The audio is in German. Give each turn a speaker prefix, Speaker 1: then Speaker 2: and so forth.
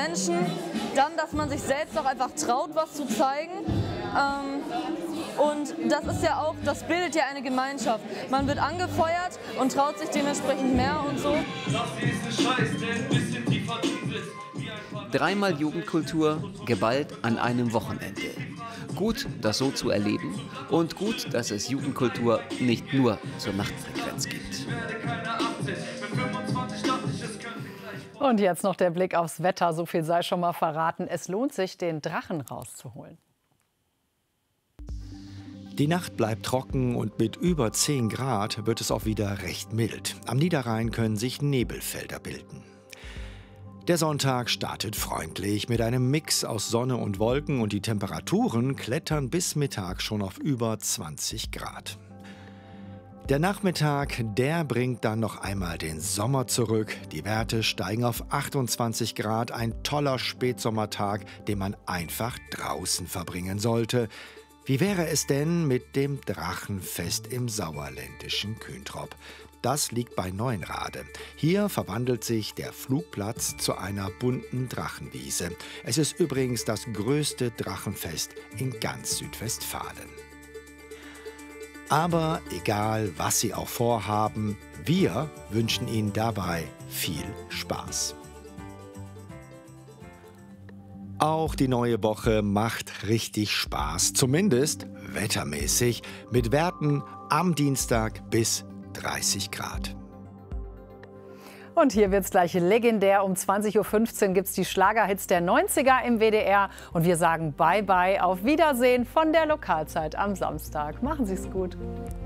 Speaker 1: Menschen. Dann, dass man sich selbst auch einfach traut, was zu zeigen. Und das ist ja auch, das bildet ja eine Gemeinschaft. Man wird angefeuert und traut sich dementsprechend mehr und so.
Speaker 2: Dreimal Jugendkultur, geballt an einem Wochenende. Gut, das so zu erleben und gut, dass es Jugendkultur nicht nur zur Nachtfrequenz gibt.
Speaker 3: Und jetzt noch der Blick aufs Wetter. So viel sei schon mal verraten. Es lohnt sich, den Drachen rauszuholen.
Speaker 4: Die Nacht bleibt trocken und mit über 10 Grad wird es auch wieder recht mild. Am Niederrhein können sich Nebelfelder bilden. Der Sonntag startet freundlich mit einem Mix aus Sonne und Wolken und die Temperaturen klettern bis Mittag schon auf über 20 Grad. Der Nachmittag, der bringt dann noch einmal den Sommer zurück. Die Werte steigen auf 28 Grad, ein toller Spätsommertag, den man einfach draußen verbringen sollte. Wie wäre es denn mit dem Drachenfest im sauerländischen Küntrop? Das liegt bei Neuenrade. Hier verwandelt sich der Flugplatz zu einer bunten Drachenwiese. Es ist übrigens das größte Drachenfest in ganz Südwestfalen. Aber egal, was Sie auch vorhaben, wir wünschen Ihnen dabei viel Spaß. Auch die neue Woche macht richtig Spaß, zumindest wettermäßig, mit Werten am Dienstag bis 30 Grad.
Speaker 3: Und hier wird es gleich legendär. Um 20:15 Uhr gibt es die Schlagerhits der 90er im WDR. Und wir sagen Bye-bye, auf Wiedersehen von der Lokalzeit am Samstag. Machen Sie es gut.